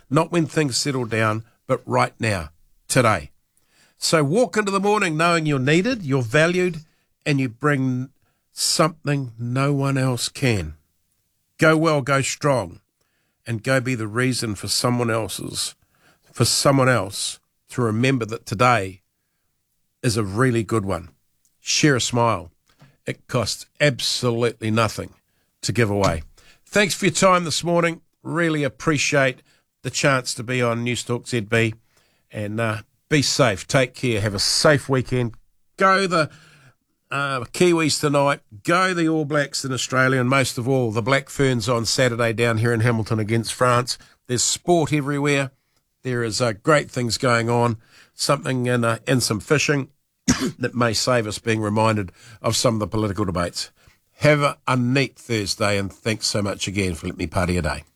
not when things settle down, but right now, today. So walk into the morning knowing you're needed, you're valued, and you bring something no one else can. Go well, go strong, and go be the reason for someone else to remember that today is a really good one. Share a smile. It costs absolutely nothing to give away. Thanks for your time this morning. Really appreciate the chance to be on Newstalk ZB. And be safe. Take care. Have a safe weekend. Go the Kiwis tonight. Go the All Blacks in Australia. And most of all, the Black Ferns on Saturday down here in Hamilton against France. There's sport everywhere. There is great things going on. Something in some fishing that may save us being reminded of some of the political debates. Have a neat Thursday, and thanks so much again for letting me part of your day.